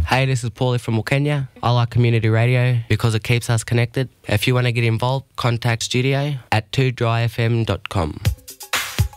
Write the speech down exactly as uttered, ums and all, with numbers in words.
Hey, this is Paulie from Wilkenya. I like community radio because it keeps us connected. If you want to get involved, contact studio at two dry f m dot com.